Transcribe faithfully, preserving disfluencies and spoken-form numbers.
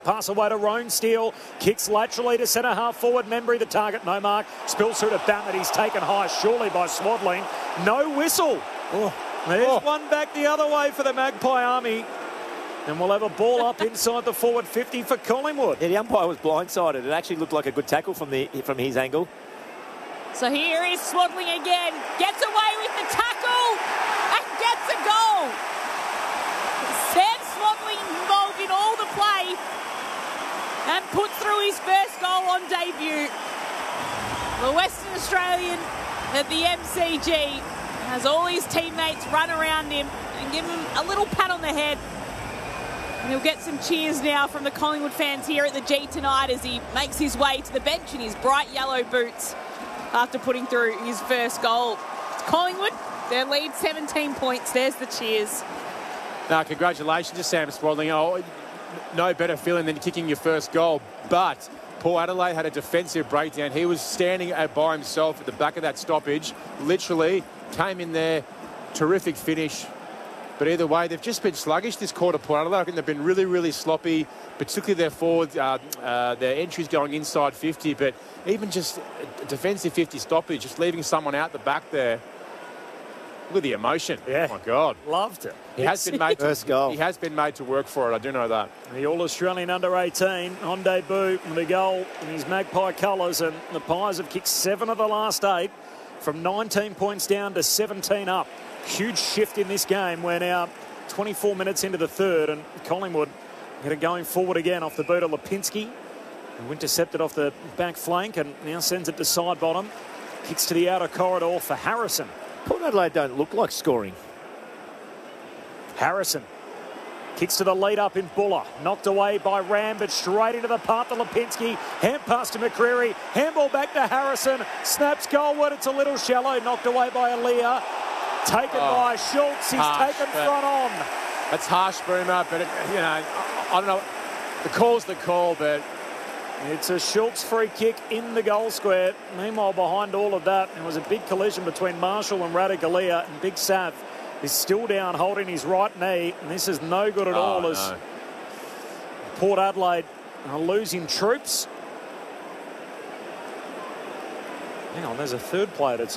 Pass away to Roan Steele, kicks laterally to centre half forward. Membry, the target, no mark. Spills through to Bammet. He's taken high, surely by Swadling. No whistle. Oh, there's oh. one back the other way for the Magpie Army. And we'll have a ball up inside the forward fifty for Collingwood. Yeah, the umpire was blindsided. It actually looked like a good tackle from the from his angle. So here is Swadling again. Gets away with the tackle and gets a goal. Sam Swadling involved in all the play and puts through his first goal on debut. The Western Australian at the M C G has all his teammates run around him and give him a little pat on the head. And he'll get some cheers now from the Collingwood fans here at the G tonight as he makes his way to the bench in his bright yellow boots after putting through his first goal. It's Collingwood, their lead seventeen points. There's the cheers. No, congratulations to Sam Swadling. Oh, no better feeling than kicking your first goal. But Port Adelaide had a defensive breakdown. He was standing by himself at the back of that stoppage. Literally came in there. Terrific finish. But either way, they've just been sluggish this quarter, Port Adelaide. I think they've been really, really sloppy, particularly their forward, uh, uh, their entries going inside fifty. But even just a defensive fifty stoppage, just leaving someone out the back there. Look at the emotion. Yeah. Oh, my God. Loved it. He has been made to, First goal. He has been made to work for it. I do know that. The All-Australian under eighteen on debut with a goal in his Magpie colours, and the Pies have kicked seven of the last eight from nineteen points down to seventeen up. Huge shift in this game. We're now twenty-four minutes into the third, and Collingwood get it going forward again off the boot of Lipinski, who intercepted off the back flank and now sends it to side bottom. Kicks to the outer corridor for Harrison. Port Adelaide don't look like scoring. Harrison kicks to the lead up in Buller. Knocked away by Ram, but straight into the path to Lipinski. Hand pass to McCreary. Handball back to Harrison. Snaps goalward. It's a little shallow. Knocked away by Aaliyah. Taken oh, by Schultz. He's harsh, taken front on. That's harsh, Boomer, but, it, you know, I, I don't know. The call's the call, but... It's a Schultz free kick in the goal square. Meanwhile, behind all of that, there was a big collision between Marshall and Radaglia, and Big Sav is still down holding his right knee, and this is no good at oh, all no. as Port Adelaide are losing troops. Hang on, there's a third player that's